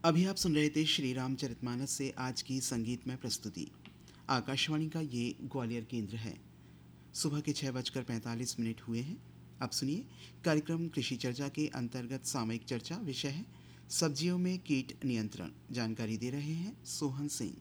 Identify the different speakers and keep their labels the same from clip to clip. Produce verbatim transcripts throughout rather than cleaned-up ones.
Speaker 1: अभी आप सुन रहे थे श्री रामचरितमानस से आज की संगीतमय प्रस्तुति। आकाशवाणी का ये ग्वालियर केंद्र है। सुबह के छः बजकर पैंतालीस मिनट हुए हैं। अब सुनिए कार्यक्रम कृषि चर्चा के अंतर्गत सामयिक चर्चा। विषय है सब्जियों में कीट नियंत्रण। जानकारी दे रहे हैं सोहन सिंह।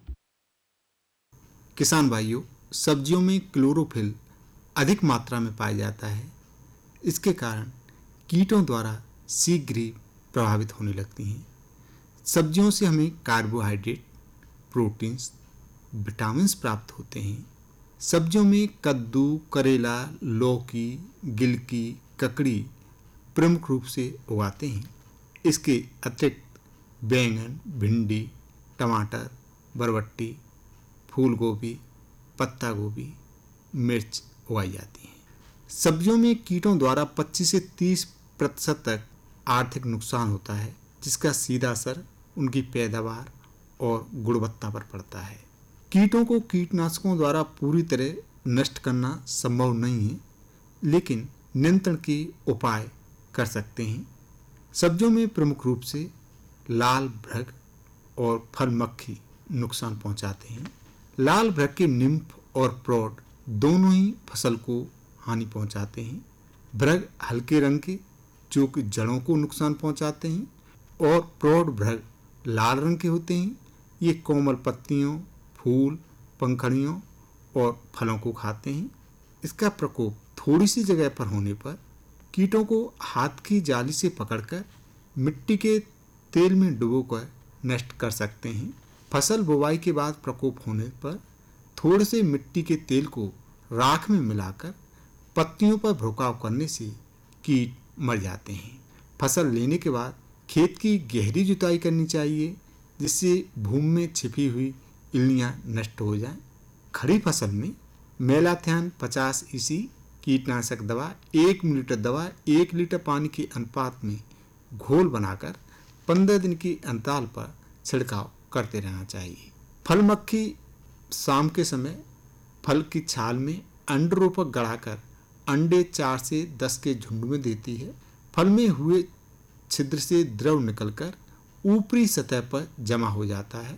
Speaker 2: किसान भाइयों, सब्जियों में क्लोरोफिल अधिक मात्रा में पाया जाता है। इसके कारण कीटों द्वारा शीघ्र ही प्रभावित होने लगती हैं। सब्जियों से हमें कार्बोहाइड्रेट, प्रोटीन्स, विटामिन्स प्राप्त होते हैं। सब्जियों में कद्दू, करेला, लौकी, गिलकी, ककड़ी प्रमुख रूप से उगाते हैं। इसके अतिरिक्त बैंगन, भिंडी, टमाटर, बरबट्टी, फूल गोभी, पत्ता गोभी, मिर्च उगाई जाती हैं। सब्जियों में कीटों द्वारा पच्चीस से तीस प्रतिशत तक आर्थिक नुकसान होता है, जिसका सीधा असर उनकी पैदावार और गुणवत्ता पर पड़ता है। कीटों को कीटनाशकों द्वारा पूरी तरह नष्ट करना संभव नहीं है, लेकिन नियंत्रण के उपाय कर सकते हैं। सब्जियों में प्रमुख रूप से लाल भ्रग और फल मक्खी नुकसान पहुंचाते हैं। लाल भ्रग के निम्फ और प्रौढ़ दोनों ही फसल को हानि पहुंचाते हैं। भ्रग हल्के रंग के, जो कि जड़ों को नुकसान पहुंचाते हैं, और प्रौढ़ भ्रग लाल रंग के होते हैं। ये कोमल पत्तियों, फूल, पंखड़ियों और फलों को खाते हैं। इसका प्रकोप थोड़ी सी जगह पर होने पर कीटों को हाथ की जाली से पकड़कर मिट्टी के तेल में डुबोकर नष्ट कर सकते हैं। फसल बुवाई के बाद प्रकोप होने पर थोड़े से मिट्टी के तेल को राख में मिलाकर पत्तियों पर छिड़काव करने से कीट मर जाते हैं। फसल लेने के बाद खेत की गहरी जुताई करनी चाहिए, जिससे भूमि में छिपी हुई इल्लियाँ नष्ट हो जाएं। खड़ी फसल में मेलाथियान पचास ईसी कीटनाशक दवा एक मिलीलीटर दवा एक लीटर पानी के अनुपात में घोल बनाकर पंद्रह दिन के अंतराल पर छिड़काव करते रहना चाहिए। फल मक्खी शाम के समय फल की छाल में अंडरोपक गड़ाकर अंडे चार से दस के झुंड में देती है। फल में हुए छिद्र से द्रव निकलकर ऊपरी सतह पर जमा हो जाता है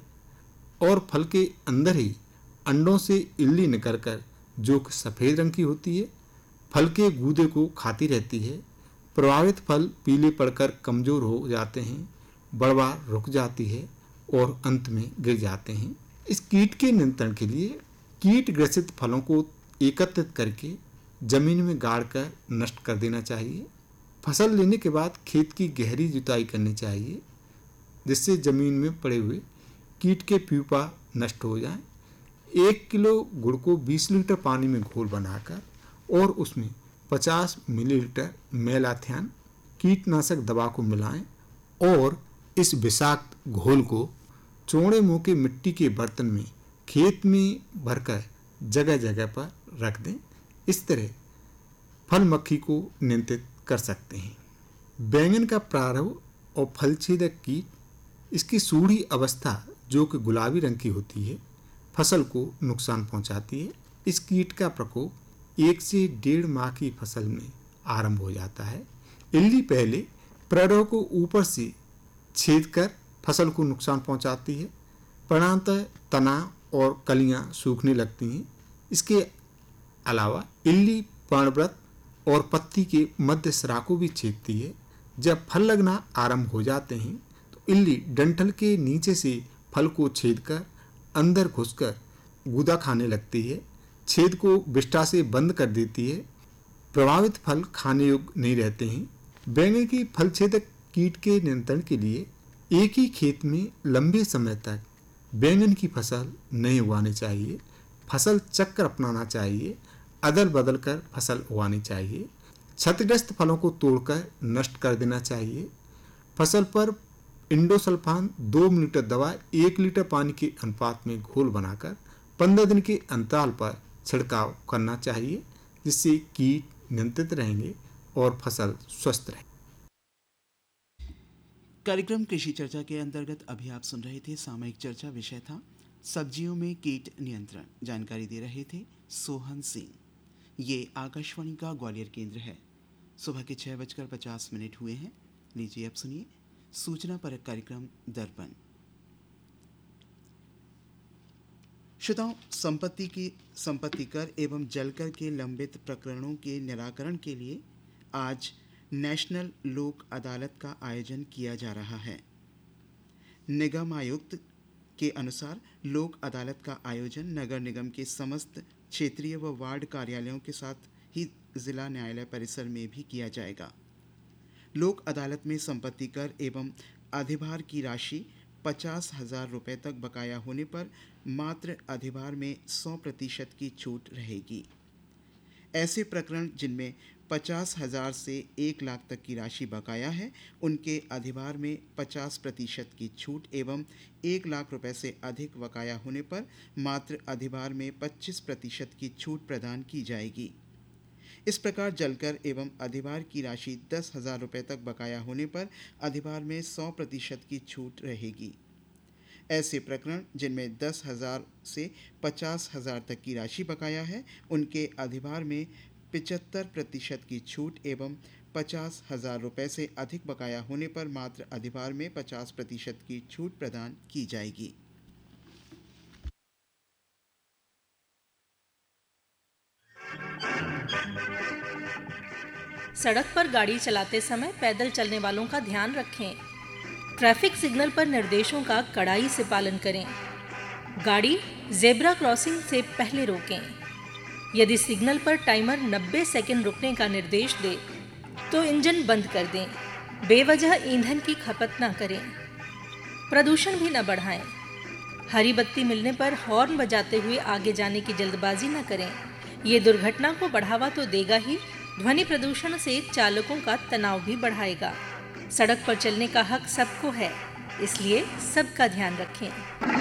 Speaker 2: और फल के अंदर ही अंडों से इल्ली निकलकर, जो कि सफ़ेद रंग की होती है, फल के गूदे को खाती रहती है। प्रभावित फल पीले पड़कर कमज़ोर हो जाते हैं, बढ़वार रुक जाती है और अंत में गिर जाते हैं। इस कीट के नियंत्रण के लिए कीट ग्रसित फलों को एकत्रित करके जमीन में गाड़कर नष्ट कर देना चाहिए। फसल लेने के बाद खेत की गहरी जुताई करनी चाहिए, जिससे जमीन में पड़े हुए कीट के प्यूपा नष्ट हो जाएं। एक किलो गुड़ को बीस लीटर पानी में घोल बनाकर और उसमें पचास मिलीलीटर मेलाथियान कीटनाशक दवा को मिलाएं और इस विषाक्त घोल को चौड़े मुंह के मिट्टी के बर्तन में खेत में भरकर जगह जगह पर रख दें। इस तरह फल मक्खी को नियंत्रित कर सकते हैं। बैंगन का प्रारंभ और फलछेदक कीट, इसकी सूढ़ी अवस्था जो कि गुलाबी रंग की होती है, फसल को नुकसान पहुंचाती है। इस कीट का प्रकोप एक से डेढ़ माह की फसल में आरंभ हो जाता है। इल्ली पहले प्रारंभ को ऊपर से छेद कर फसल को नुकसान पहुंचाती है। परिणामतः तना और कलियां सूखने लगती हैं। इसके अलावा इल्ली पर्णव्रत और पत्ती के मध्य सिरा को भी छेदती है। जब फल लगना आरंभ हो जाते हैं तो इल्ली डंठल के नीचे से फल को छेदकर अंदर घुसकर गूदा खाने लगती है। छेद को विष्ठा से बंद कर देती है। प्रभावित फल खाने योग्य नहीं रहते हैं। बैंगन की फलछेदक कीट के नियंत्रण के लिए एक ही खेत में लंबे समय तक बैंगन की फसल नहीं उगानी चाहिए। फसल चक्र अपनाना चाहिए। अदल बदल कर फसल उगानी चाहिए। क्षतिग्रस्त फलों को तोड़कर नष्ट कर देना चाहिए। फसल पर इंडोसल्फान दो मिलीलीटर दवा एक लीटर पानी के अनुपात में घोल बनाकर पंद्रह दिन के अंतराल पर छिड़काव करना चाहिए, जिससे कीट नियंत्रित रहेंगे और फसल स्वस्थ रहेगी।
Speaker 1: कार्यक्रम कृषि चर्चा के अंतर्गत अभी आप सुन रहे थे सामयिक चर्चा। विषय था सब्जियों में कीट नियंत्रण। जानकारी दे रहे थे सोहन सिंह। ये आकाशवाणी का ग्वालियर केंद्र है। सुबह के छः बजकर पचास मिनट हुए हैं। लीजिए अब सुनिए सूचना परक कार्यक्रम दर्पण। श्रोताओं, संपत्ति की संपत्ति कर एवं जलकर के लंबित प्रकरणों के निराकरण के लिए आज नेशनल लोक अदालत का आयोजन किया जा रहा है। निगम आयुक्त के अनुसार लोक अदालत का आयोजन नगर निगम के समस्त क्षेत्रीय व वार्ड कार्यालयों के साथ ही जिला न्यायालय परिसर में भी किया जाएगा। लोक अदालत में संपत्ति कर एवं अधिभार की राशि पचास हजार रुपये तक बकाया होने पर मात्र अधिभार में सौ प्रतिशत की छूट रहेगी। ऐसे प्रकरण जिनमें पचास हजार से एक लाख तक की राशि बकाया है, उनके अधिभार में पचास प्रतिशत की छूट एवं एक लाख रुपए से अधिक बकाया होने पर मात्र अधिभार में पच्चीस प्रतिशत की छूट प्रदान की जाएगी। इस प्रकार जलकर एवं अधिभार की राशि दस हजार रुपये तक बकाया होने पर अधिभार में सौ प्रतिशत की छूट रहेगी। ऐसे प्रकरण जिनमें दस हजार से पचास हजार तक की राशि बकाया है, उनके अधिभार में पचहत्तर प्रतिशत की छूट एवं पचास हजार रुपये से अधिक बकाया होने पर मात्र अधिभार में पचास प्रतिशत की छूट प्रदान की जाएगी।
Speaker 3: सड़क पर गाड़ी चलाते समय पैदल चलने वालों का ध्यान रखें। ट्रैफिक सिग्नल पर निर्देशों का कड़ाई से पालन करें। गाड़ी जेब्रा क्रॉसिंग से पहले रोकें। यदि सिग्नल पर टाइमर नब्बे सेकंड रुकने का निर्देश दे तो इंजन बंद कर दें। बेवजह ईंधन की खपत न करें। प्रदूषण भी न बढ़ाएं। हरी बत्ती मिलने पर हॉर्न बजाते हुए आगे जाने की जल्दबाजी न करें। ये दुर्घटना को बढ़ावा तो देगा ही, ध्वनि प्रदूषण से चालकों का तनाव भी बढ़ाएगा। सड़क पर चलने का हक सबको है, इसलिए सबका ध्यान रखें।